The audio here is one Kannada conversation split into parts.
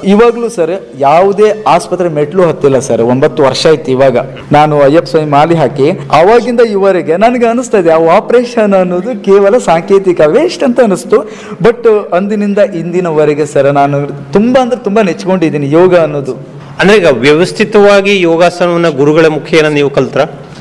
ಇವಾಗ್ಲೂ ಸರ್ ಯಾವುದೇ ಆಸ್ಪತ್ರೆ ಮೆಟ್ಲು ಹತ್ತಿಲ್ಲ ಸರ್. 9 ವರ್ಷ ಆಯ್ತು ಇವಾಗ ನಾನು ಅಯ್ಯಪ್ಪ ಸ್ವಾಮಿ ಮಾಲಿ ಹಾಕಿ. ಅವಾಗಿಂದ ಇವರೆಗೆ ನನಗೆ ಅನಿಸ್ತಾ ಇದೆ ಆ ಆಪರೇಷನ್ ಅನ್ನೋದು ಕೇವಲ ಸಾಂಕೇತಿಕ ವೇಸ್ಟ್ ಅಂತ ಅನಿಸ್ತು. ಬಟ್ ಅಂದಿನಿಂದ ಇಂದಿನವರೆಗೆ ಸರ್ ನಾನು ತುಂಬಾ ಅಂದ್ರೆ ತುಂಬಾ ನೆಚ್ಕೊಂಡಿದ್ದೀನಿ ಯೋಗ ಅನ್ನೋದು. ಅಂದ್ರೆ ಈಗ ವ್ಯವಸ್ಥಿತವಾಗಿ ಯೋಗಾಸನವನ್ನ ಗುರುಗಳ ಮುಖೇನ ನೀವು ಕಲ್ತ್ರ?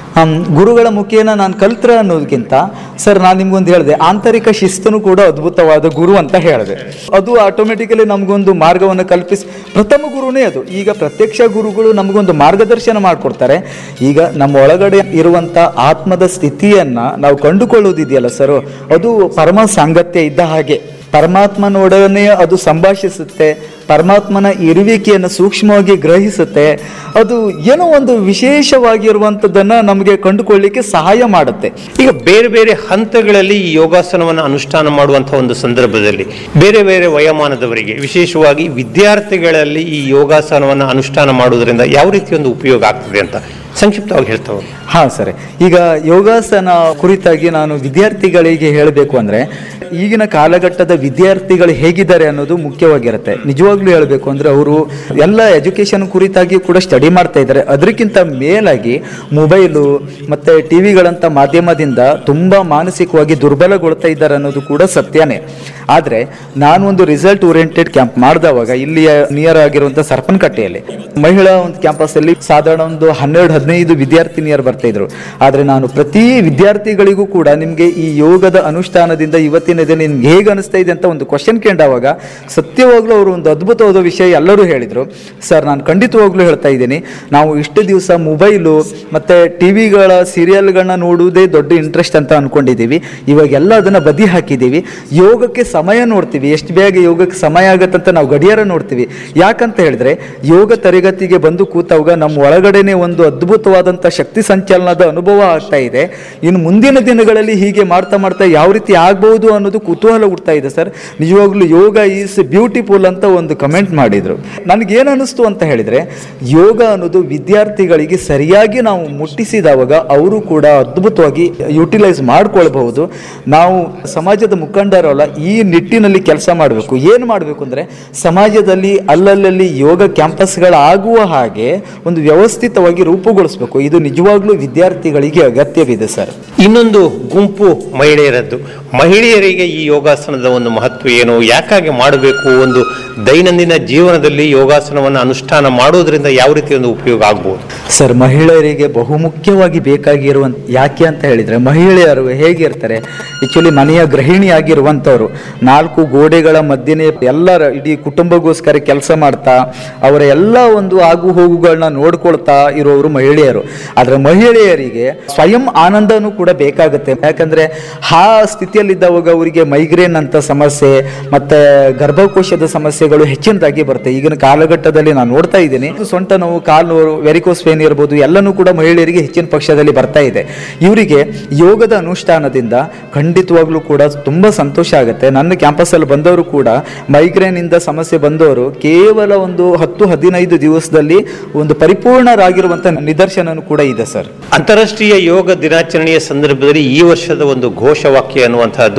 ಗುರುಗಳ ಮುಖೇನ ನಾನು ಕಲ್ತ್ರ ಅನ್ನೋದಕ್ಕಿಂತ ಸರ್ ನಾನು ನಿಮ್ಗೊಂದು ಹೇಳಿದೆ, ಆಂತರಿಕ ಶಿಸ್ತನು ಕೂಡ ಅದ್ಭುತವಾದ ಗುರು ಅಂತ ಹೇಳಿದೆ. ಅದು ಆಟೋಮೆಟಿಕಲಿ ನಮಗೊಂದು ಮಾರ್ಗವನ್ನು ಕಲ್ಪಿಸಿ, ಪ್ರಥಮ ಗುರುನೇ ಅದು. ಈಗ ಪ್ರತ್ಯಕ್ಷ ಗುರುಗಳು ನಮಗೊಂದು ಮಾರ್ಗದರ್ಶನ ಮಾಡಿಕೊಡ್ತಾರೆ. ಈಗ ನಮ್ಮ ಒಳಗಡೆ ಇರುವಂಥ ಆತ್ಮದ ಸ್ಥಿತಿಯನ್ನ ನಾವು ಕಂಡುಕೊಳ್ಳೋದಿದೆಯಲ್ಲ ಸರ್, ಅದು ಪರಮ ಸಾಂಗತ್ಯ ಇದ್ದ ಹಾಗೆ. ಪರಮಾತ್ಮನೊಡನೆ ಅದು ಸಂಭಾಷಿಸುತ್ತೆ, ಪರಮಾತ್ಮನ ಇರುವಿಕೆಯನ್ನು ಸೂಕ್ಷ್ಮವಾಗಿ ಗ್ರಹಿಸುತ್ತೆ. ಅದು ಏನೋ ಒಂದು ವಿಶೇಷವಾಗಿರುವಂಥದ್ದನ್ನು ನಮಗೆ ಕಂಡುಕೊಳ್ಳಿಕ್ಕೆ ಸಹಾಯ ಮಾಡುತ್ತೆ. ಈಗ ಬೇರೆ ಬೇರೆ ಹಂತಗಳಲ್ಲಿ ಈ ಯೋಗಾಸನವನ್ನು ಅನುಷ್ಠಾನ ಮಾಡುವಂತಹ ಒಂದು ಸಂದರ್ಭದಲ್ಲಿ ಬೇರೆ ಬೇರೆ ವಯೋಮಾನದವರಿಗೆ, ವಿಶೇಷವಾಗಿ ವಿದ್ಯಾರ್ಥಿಗಳಲ್ಲಿ ಈ ಯೋಗಾಸನವನ್ನು ಅನುಷ್ಠಾನ ಮಾಡುವುದರಿಂದ ಯಾವ ರೀತಿ ಒಂದು ಉಪಯೋಗ ಆಗ್ತದೆ ಅಂತ ಸಂಕ್ಷಿಪ್ತವಾಗಿ ಹೇಳ್ತಾವೆ. ಹಾಂ ಸರ್, ಈಗ ಯೋಗಾಸನ ಕುರಿತಾಗಿ ನಾನು ವಿದ್ಯಾರ್ಥಿಗಳಿಗೆ ಹೇಳಬೇಕು ಅಂದರೆ, ಈಗಿನ ಕಾಲಘಟ್ಟದ ವಿದ್ಯಾರ್ಥಿಗಳು ಹೇಗಿದ್ದಾರೆ ಅನ್ನೋದು ಮುಖ್ಯವಾಗಿರುತ್ತೆ. ನಿಜವಾಗ್ಲೂ ಹೇಳಬೇಕು ಅಂದರೆ ಅವರು ಎಲ್ಲ ಎಜುಕೇಷನ್ ಕುರಿತಾಗಿ ಕೂಡ ಸ್ಟಡಿ ಮಾಡ್ತಾ ಇದ್ದಾರೆ. ಅದಕ್ಕಿಂತ ಮೇಲಾಗಿ ಮೊಬೈಲು ಮತ್ತು ಟಿ ವಿಗಳಂಥ ಮಾಧ್ಯಮದಿಂದ ತುಂಬ ಮಾನಸಿಕವಾಗಿ ದುರ್ಬಲಗೊಳ್ತಾ ಇದ್ದಾರೆ ಅನ್ನೋದು ಕೂಡ ಸತ್ಯನೇ. ಆದರೆ ನಾನು ಒಂದು ರಿಸಲ್ಟ್ ಓರಿಯೆಂಟೆಡ್ ಕ್ಯಾಂಪ್ ಮಾಡಿದವಾಗ ಇಲ್ಲಿಯ ನಿಯರ್ ಆಗಿರುವಂಥ ಸರ್ಪನಕಟ್ಟೆಯಲ್ಲಿ ಮಹಿಳಾ ಒಂದು ಕ್ಯಾಂಪಸ್ಸಲ್ಲಿ ಸಾಧಾರಣ ಒಂದು 12-15 ವಿದ್ಯಾರ್ಥಿನಿಯರು ಬರ್ತಾ ಇದ್ರು. ಆದರೆ ನಾನು ಪ್ರತಿ ವಿದ್ಯಾರ್ಥಿಗಳಿಗೂ ಕೂಡ ನಿಮಗೆ ಈ ಯೋಗದ ಅನುಷ್ಠಾನದಿಂದ ಇವತ್ತಿನ ದಿನ ನಿಮ್ಗೆ ಹೇಗೆ ಅನಿಸ್ತಾ ಇದೆ ಅಂತ ಒಂದು ಕ್ವಶನ್ ಕೇಳಿದಾಗ ಸತ್ಯವಾಗ್ಲೂ ಅವರು ಒಂದು ಅದ್ಭುತವಾದ ವಿಷಯ ಎಲ್ಲರೂ ಹೇಳಿದರು. ಸರ್, ನಾನು ಖಂಡಿತವಾಗ್ಲೂ ಹೇಳ್ತಾ ಇದ್ದೀನಿ, ನಾವು ಇಷ್ಟು ದಿವಸ ಮೊಬೈಲು ಮತ್ತು ಟಿ ವಿಗಳ ಸೀರಿಯಲ್ಗಳನ್ನ ನೋಡುವುದೇ ದೊಡ್ಡ ಇಂಟ್ರೆಸ್ಟ್ ಅಂತ ಅಂದ್ಕೊಂಡಿದ್ದೀವಿ. ಇವಾಗೆಲ್ಲ ಅದನ್ನು ಬದಿ ಹಾಕಿದ್ದೀವಿ. ಯೋಗಕ್ಕೆ ಸಮಯ ನೋಡ್ತೀವಿ, ಎಷ್ಟು ಬೇಗ ಯೋಗಕ್ಕೆ ಸಮಯ ಆಗುತ್ತಂತ ನಾವು ಗಡಿಯಾರ ನೋಡ್ತೀವಿ. ಯಾಕಂತ ಹೇಳಿದ್ರೆ ಯೋಗ ತರಗತಿಗೆ ಬಂದು ಕೂತಾಗ ನಮ್ಮ ಒಳಗಡೆನೆ ಒಂದು ಅದ್ಭುತವಾದಂಥ ಶಕ್ತಿ ಸಂಚಲನದ ಅನುಭವ ಆಗ್ತಾ ಇದೆ. ಇನ್ನು ಮುಂದಿನ ದಿನಗಳಲ್ಲಿ ಹೀಗೆ ಮಾಡ್ತಾ ಮಾಡ್ತಾ ಯಾವ ರೀತಿ ಆಗ್ಬಹುದು ಅನ್ನೋದು ಕುತೂಹಲ ಹುಡ್ತಾ ಇದೆ ಸರ್. ನಿಜವಾಗ್ಲೂ ಯೋಗ ಈಸ್ ಬ್ಯೂಟಿಫುಲ್ ಅಂತ ಒಂದು ಕಮೆಂಟ್ ಮಾಡಿದ್ರು. ನನಗೇನು ಅನಿಸ್ತು ಅಂತ ಹೇಳಿದ್ರೆ, ಯೋಗ ಅನ್ನೋದು ವಿದ್ಯಾರ್ಥಿಗಳಿಗೆ ಸರಿಯಾಗಿ ನಾವು ಮುಟ್ಟಿಸಿದವಾಗ ಅವರು ಕೂಡ ಅದ್ಭುತವಾಗಿ ಯುಟಿಲೈಸ್ ಮಾಡ್ಕೊಳ್ಬಹುದು. ನಾವು ಸಮಾಜದ ಮುಖಂಡರಲ್ಲ, ಈ ನಿಟ್ಟಿನಲ್ಲಿ ಕೆಲಸ ಮಾಡಬೇಕು. ಏನು ಮಾಡಬೇಕು ಅಂದರೆ, ಸಮಾಜದಲ್ಲಿ ಅಲ್ಲಲ್ಲಿ ಯೋಗ ಕ್ಯಾಂಪಸ್ಗಳಾಗುವ ಹಾಗೆ ಒಂದು ವ್ಯವಸ್ಥಿತವಾಗಿ ರೂಪುಗೊಳಿಸಬೇಕು. ಇದು ನಿಜವಾಗ್ಲೂ ವಿದ್ಯಾರ್ಥಿಗಳಿಗೆ ಅಗತ್ಯವಿದೆ ಸರ್. ಇನ್ನೊಂದು ಗುಂಪು ಮಹಿಳೆಯರದ್ದು. ಮಹಿಳೆಯರಿಗೆ ಈ ಯೋಗಾಸನದ ಒಂದು ಮಹತ್ವ ಏನು, ಯಾಕಾಗಿ ಮಾಡಬೇಕು, ಒಂದು ದೈನಂದಿನ ಜೀವನದಲ್ಲಿ ಯೋಗಾಸನವನ್ನು ಅನುಷ್ಠಾನ ಮಾಡೋದ್ರಿಂದ ಯಾವ ರೀತಿ ಒಂದು ಉಪಯೋಗ ಆಗ್ಬೋದು ಸರ್? ಮಹಿಳೆಯರಿಗೆ ಬಹುಮುಖ್ಯವಾಗಿ ಬೇಕಾಗಿರುವಂತ, ಯಾಕೆ ಅಂತ ಹೇಳಿದ್ರೆ ಮಹಿಳೆಯರು ಹೇಗಿರ್ತಾರೆ, ಆಕ್ಚುಲಿ ಮನೆಯ ಗೃಹಿಣಿಯಾಗಿರುವಂಥವ್ರು 4 ಗೋಡೆಗಳ ಮಧ್ಯೆ ಎಲ್ಲರ ಇಡೀ ಕುಟುಂಬಗೋಸ್ಕರ ಕೆಲಸ ಮಾಡ್ತಾ ಅವರ ಎಲ್ಲ ಒಂದು ಆಗು ಹೋಗುಗಳನ್ನ ನೋಡ್ಕೊಳ್ತಾ ಇರೋರು ಮಹಿಳೆಯರು. ಆದರೆ ಮಹಿಳೆಯರಿಗೆ ಸ್ವಯಂ ಆನಂದನೂ ಕೂಡ ಬೇಕಾಗುತ್ತೆ. ಯಾಕಂದ್ರೆ ಆ ಸ್ಥಿತಿಯಲ್ಲಿದ್ದವಾಗ ಅವರಿಗೆ ಮೈಗ್ರೇನ್ ಅಂತ ಸಮಸ್ಯೆ ಮತ್ತೆ ಗರ್ಭಕೋಶದ ಸಮಸ್ಯೆಗಳು ಹೆಚ್ಚಿನದಾಗಿ ಬರುತ್ತೆ. ಈಗಿನ ಕಾಲಘಟ್ಟದಲ್ಲಿ ನಾನು ನೋಡ್ತಾ ಇದ್ದೀನಿ, ಸೊಂಟ ನೋವು, ಕಾಲು ನೋವು, ವೆರಿಕೋಸ್ ವೇನ್ ಇರ್ಬೋದು, ಎಲ್ಲನೂ ಕೂಡ ಮಹಿಳೆಯರಿಗೆ ಹೆಚ್ಚಿನ ಪಕ್ಷದಲ್ಲಿ ಬರ್ತಾ ಇದೆ. ಇವರಿಗೆ ಯೋಗದ ಅನುಷ್ಠಾನದಿಂದ ಖಂಡಿತವಾಗ್ಲೂ ಕೂಡ ತುಂಬಾ ಸಂತೋಷ ಆಗುತ್ತೆ. ನನ್ನ ಕ್ಯಾಂಪಸ್ಸಲ್ಲಿ ಬಂದವರು ಕೂಡ ಮೈಗ್ರೇನ್ ಇಂದ ಸಮಸ್ಯೆ ಬಂದವರು ಕೇವಲ ಒಂದು 10-15 ದಿವಸದಲ್ಲಿ ಒಂದು ಪರಿಪೂರ್ಣರಾಗಿರುವಂತ ನಿದರ್ಶನ ಕೂಡ ಇದೆ ಸರ್. ಅಂತಾರಾಷ್ಟ್ರೀಯ ಯೋಗ ದಿನಾಚರಣೆಯ ಸಂದರ್ಭದಲ್ಲಿ ಈ ವರ್ಷದ ಒಂದು ಘೋಷವಾಕ್ಯ ಅನ್ನುವಂತಹದ್ದು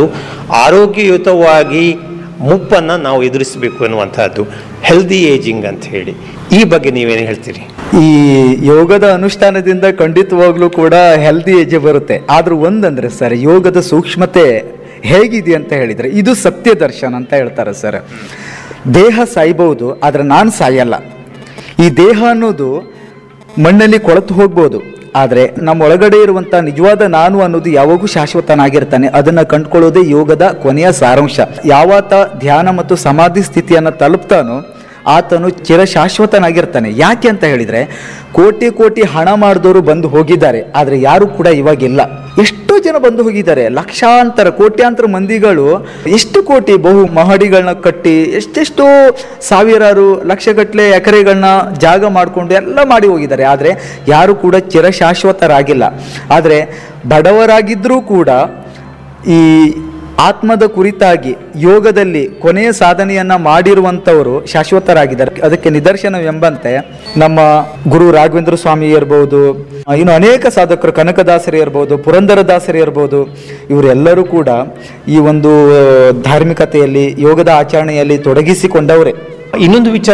ಆರೋಗ್ಯಯುತವಾಗಿ ಮುಪ್ಪನ್ನ ನಾವು ಎದುರಿಸಬೇಕು ಎನ್ನುವಂತಹದ್ದು, ಹೆಲ್ದಿ ಏಜಿಂಗ್ ಅಂತ ಹೇಳಿ. ಈ ಬಗ್ಗೆ ನೀವೇನು ಹೇಳ್ತೀರಿ? ಈ ಯೋಗದ ಅನುಷ್ಠಾನದಿಂದ ಖಂಡಿತವಾಗ್ಲೂ ಕೂಡ ಹೆಲ್ದಿ ಏಜ್ ಬರುತ್ತೆ. ಆದ್ರೂ ಒಂದಂದ್ರೆ ಸರ್, ಯೋಗದ ಸೂಕ್ಷ್ಮತೆ ಹೇಗಿದೆ ಅಂತ ಹೇಳಿದ್ರೆ ಇದು ಸತ್ಯ ದರ್ಶನ ಅಂತ ಹೇಳ್ತಾರೆ ಸರ್. ದೇಹ ಸಾಯ್ಬಹುದು, ಆದ್ರೆ ನಾನು ಸಾಯಲ್ಲ. ಈ ದೇಹ ಅನ್ನೋದು ಮಣ್ಣಲ್ಲಿ ಕೊಳೆತು ಹೋಗ್ಬೋದು, ಆದರೆ ನಮ್ಮ ಒಳಗಡೆ ಇರುವಂಥ ನಿಜವಾದ ನಾನು ಅನ್ನೋದು ಯಾವಾಗೂ ಶಾಶ್ವತನಾಗಿರ್ತಾನೆ. ಅದನ್ನು ಕಂಡುಕೊಳ್ಳೋದೇ ಯೋಗದ ಕೊನೆಯ ಸಾರಾಂಶ. ಯಾವಾತ ಧ್ಯಾನ ಮತ್ತು ಸಮಾಧಿ ಸ್ಥಿತಿಯನ್ನು ತಲುಪ್ತಾನೋ ಆತನು ಚಿರಶಾಶ್ವತನಾಗಿರ್ತಾನೆ. ಯಾಕೆ ಅಂತ ಹೇಳಿದರೆ, ಕೋಟಿ ಹಣ ಮಾಡಿದವರು ಬಂದು ಹೋಗಿದ್ದಾರೆ, ಆದರೆ ಯಾರು ಕೂಡ ಇವಾಗಿಲ್ಲ. ಎಷ್ಟೋ ಜನ ಬಂದು ಹೋಗಿದ್ದಾರೆ, ಲಕ್ಷಾಂತರ ಕೋಟ್ಯಾಂತರ ಮಂದಿಗಳು ಎಷ್ಟು ಕೋಟಿ ಬಹು ಮಹಡಿಗಳನ್ನ ಕಟ್ಟಿ ಎಷ್ಟೆಷ್ಟೋ ಸಾವಿರಾರು ಲಕ್ಷಗಟ್ಟಲೆ ಎಕರೆಗಳನ್ನ ಜಾಗ ಮಾಡಿಕೊಂಡು ಎಲ್ಲ ಮಾಡಿ ಹೋಗಿದ್ದಾರೆ. ಆದರೆ ಯಾರು ಕೂಡ ಚಿರಶಾಶ್ವತರಾಗಿಲ್ಲ. ಆದರೆ ಬಡವರಾಗಿದ್ದರೂ ಕೂಡ ಈ ಆತ್ಮದ ಕುರಿತಾಗಿ ಯೋಗದಲ್ಲಿ ಕೊನೆಯ ಸಾಧನೆಯನ್ನ ಮಾಡಿರುವಂಥವರು ಶಾಶ್ವತರಾಗಿದ್ದಾರೆ. ಅದಕ್ಕೆ ನಿದರ್ಶನವೆಂಬಂತೆ ನಮ್ಮ ಗುರು ರಾಘವೇಂದ್ರ ಸ್ವಾಮಿ ಇರ್ಬೋದು, ಇನ್ನು ಅನೇಕ ಸಾಧಕರು, ಕನಕದಾಸರಿ ಇರ್ಬೋದು, ಪುರಂದರದಾಸರಿ ಇರ್ಬೋದು, ಇವರೆಲ್ಲರೂ ಕೂಡ ಈ ಒಂದು ಧಾರ್ಮಿಕತೆಯಲ್ಲಿ ಯೋಗದ ಆಚರಣೆಯಲ್ಲಿ ತೊಡಗಿಸಿಕೊಂಡವರೇ. ಇನ್ನೊಂದು ವಿಚಾರ